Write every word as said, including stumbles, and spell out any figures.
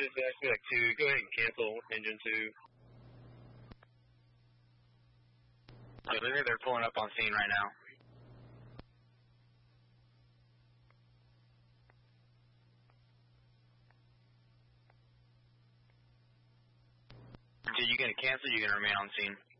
Dispatch two, go ahead and cancel engine two. I believe they're pulling up on scene right now. Are you going to cancel or are you going to remain on scene?